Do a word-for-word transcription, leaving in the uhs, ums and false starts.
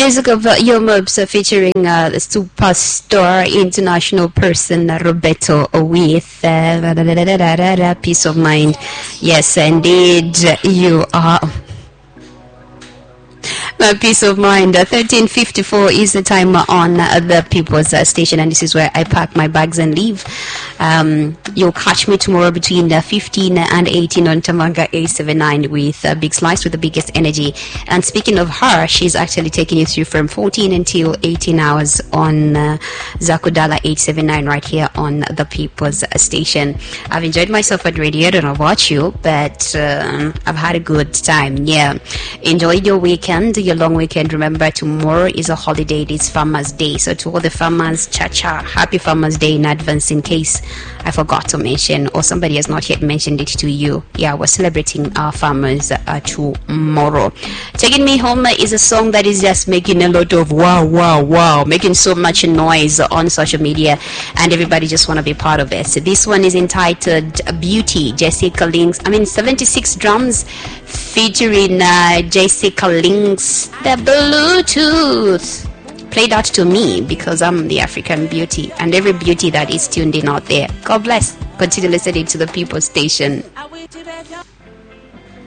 music of uh, Yo Mobs uh, featuring uh, the superstar international person uh, Roberto with uh, da, da, da, da, da, da, da, Peace of Mind. Yes, indeed, you are my peace of mind. Uh, thirteen fifty-four is the time on uh, the People's uh, Station, and this is where I pack my bags and leave. Um, you'll catch me tomorrow between uh, fifteen and eighteen on Tamanga eight seventy-nine with uh, Big Slice with the biggest energy. And speaking of her, she's actually taking you through from fourteen until eighteen hours on uh, Zakudala eight seventy-nine right here on the People's uh, Station. I've enjoyed myself at radio. I don't know about you, but uh, I've had a good time. Yeah, enjoy your weekend, your long weekend. Remember, tomorrow is a holiday. It is Farmers Day. So to all the farmers, cha-cha, happy Farmers Day in advance in case I forgot to mention or somebody has not yet mentioned it to you. Yeah, we're celebrating our farmers uh, tomorrow. Taking Me Home is a song that is just making a lot of wow, wow, wow, making so much noise on social media, and everybody just want to be part of it. So this one is entitled Beauty, Jessica Links. I mean, seventy-six drums featuring uh, Jessica Links, the Bluetooth. Play that to me because I'm the African beauty and every beauty that is tuned in out there. God bless. Continue listening to the People's Station.